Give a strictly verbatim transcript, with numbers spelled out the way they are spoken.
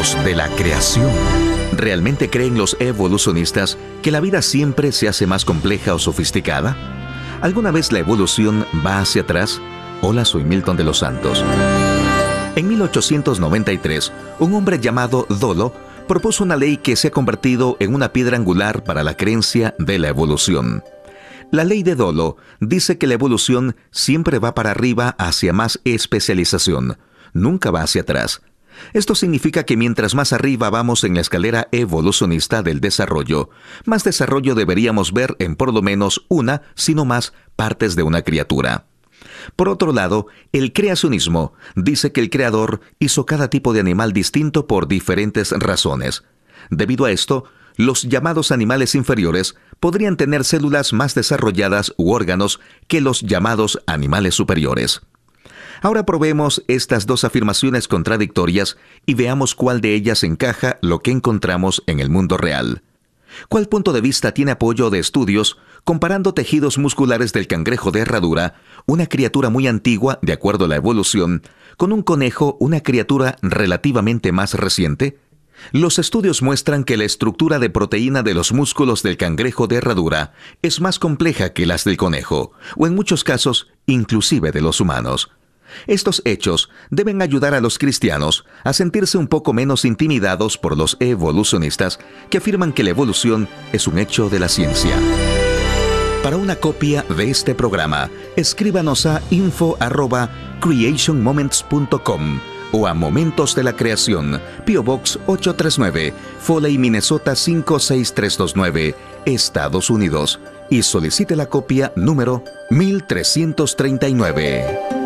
Momentos de la creación. ¿Realmente creen los evolucionistas que la vida siempre se hace más compleja o sofisticada? ¿Alguna vez la evolución va hacia atrás? Hola, soy Milton de los Santos. En mil ochocientos noventa y tres, un hombre llamado Dolo propuso una ley que se ha convertido en una piedra angular para la creencia de la evolución. La ley de Dolo dice que la evolución siempre va para arriba hacia más especialización, nunca va hacia atrás. Esto significa que mientras más arriba vamos en la escalera evolucionista del desarrollo, más desarrollo deberíamos ver en por lo menos una, sino más, partes de una criatura. Por otro lado, el creacionismo dice que el creador hizo cada tipo de animal distinto por diferentes razones. Debido a esto, los llamados animales inferiores podrían tener células más desarrolladas u órganos que los llamados animales superiores. Ahora probemos estas dos afirmaciones contradictorias y veamos cuál de ellas encaja lo que encontramos en el mundo real. ¿Cuál punto de vista tiene apoyo de estudios comparando tejidos musculares del cangrejo de herradura, una criatura muy antigua de acuerdo a la evolución, con un conejo, una criatura relativamente más reciente? Los estudios muestran que la estructura de proteína de los músculos del cangrejo de herradura es más compleja que las del conejo, o en muchos casos, inclusive de los humanos. Estos hechos deben ayudar a los cristianos a sentirse un poco menos intimidados por los evolucionistas que afirman que la evolución es un hecho de la ciencia. Para una copia de este programa, escríbanos a info arroba creation moments punto com o a Momentos de la Creación, P O Box ocho tres nueve, Foley, Minnesota cinco seis tres dos nueve, Estados Unidos, y solicite la copia número mil trescientos treinta y nueve.